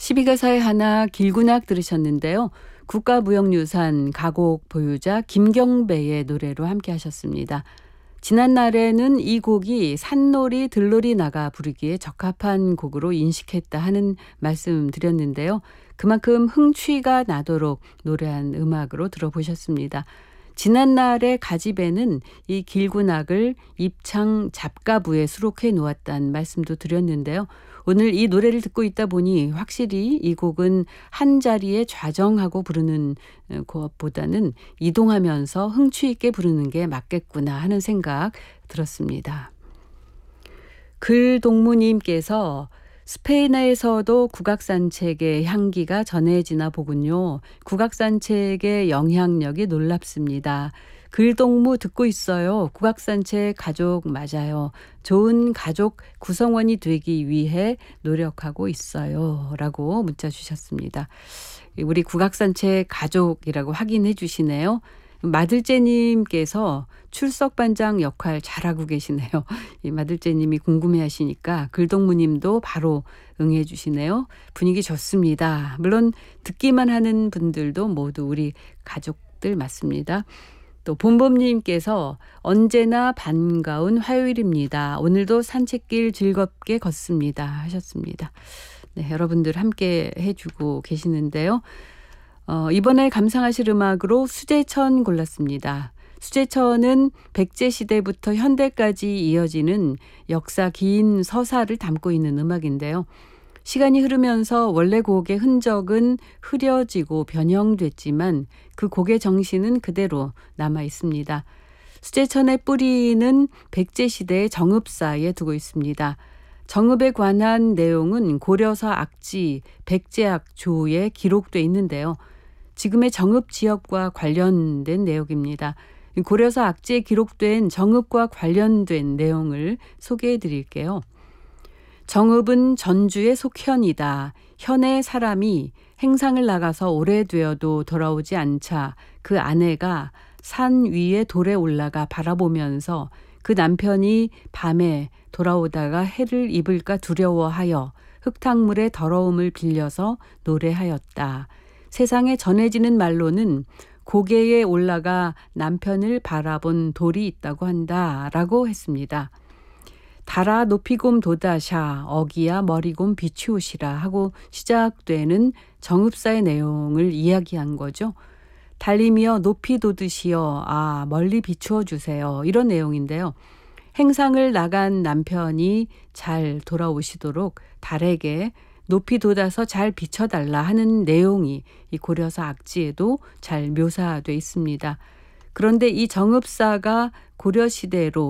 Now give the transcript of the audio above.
시비가사의 하나 길군악 들으셨는데요. 국가무형유산 가곡 보유자 김경배의 노래로 함께 하셨습니다. 지난날에는 이 곡이 산놀이 들놀이 나가 부르기에 적합한 곡으로 인식했다 하는 말씀 드렸는데요. 그만큼 흥취가 나도록 노래한 음악으로 들어보셨습니다. 지난날의 가집에는 이 길군악을 입창 잡가부에 수록해 놓았다는 말씀도 드렸는데요. 오늘 이 노래를 듣고 있다 보니 확실히 이 곡은 한 자리에 좌정하고 부르는 것보다는 이동하면서 흥취 있게 부르는 게 맞겠구나 하는 생각 들었습니다. 글동무님께서 스페인에서도 국악산책의 향기가 전해지나 보군요. 국악산책의 영향력이 놀랍습니다. 글동무 듣고 있어요. 국악산책 가족 맞아요. 좋은 가족 구성원이 되기 위해 노력하고 있어요. 라고 문자 주셨습니다. 우리 국악산책 가족이라고 확인해 주시네요. 마들째님께서 출석반장 역할 잘하고 계시네요. 이 마들째님이 궁금해하시니까 글동무님도 바로 응해 주시네요. 분위기 좋습니다. 물론 듣기만 하는 분들도 모두 우리 가족들 맞습니다. 또 봄봄님께서 언제나 반가운 화요일입니다. 오늘도 산책길 즐겁게 걷습니다 하셨습니다. 네, 여러분들 함께 해주고 계시는데요. 이번에 감상하실 음악으로 수제천 골랐습니다. 수제천은 백제시대부터 현대까지 이어지는 역사 긴 서사를 담고 있는 음악인데요. 시간이 흐르면서 원래 곡의 흔적은 흐려지고 변형됐지만 그 곡의 정신은 그대로 남아 있습니다. 수제천의 뿌리는 백제시대의 정읍사에 두고 있습니다. 정읍에 관한 내용은 고려서 악지 백제악조에 기록돼 있는데요. 지금의 정읍 지역과 관련된 내용입니다. 고려서 악지에 기록된 정읍과 관련된 내용을 소개해 드릴게요. 정읍은 전주의 속현이다. 현의 사람이 행상을 나가서 오래되어도 돌아오지 않자 그 아내가 산 위에 돌에 올라가 바라보면서 그 남편이 밤에 돌아오다가 해를 입을까 두려워하여 흙탕물의 더러움을 빌려서 노래하였다. 세상에 전해지는 말로는 고개에 올라가 남편을 바라본 돌이 있다고 한다라고 했습니다. 달아 높이곰 도다샤 어기야 머리곰 비추우시라 하고 시작되는 정읍사의 내용을 이야기한 거죠. 달리며 높이 돋으시어 멀리 비추어 주세요. 이런 내용인데요. 행상을 나간 남편이 잘 돌아오시도록 달에게 높이 돋아서 잘 비춰달라 하는 내용이 이 고려서 악지에도 잘 묘사되어 있습니다. 그런데 이 정읍사가 고려시대로